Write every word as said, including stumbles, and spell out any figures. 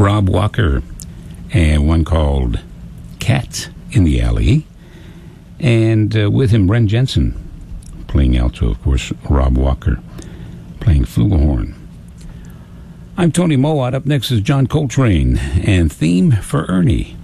Rob Walker, and one called Cat in the Alley. And uh, with him, Ren Jensen, playing alto, of course, Rob Walker playing flugelhorn. I'm Tony Mowat. Up next is John Coltrane and Theme for Ernie.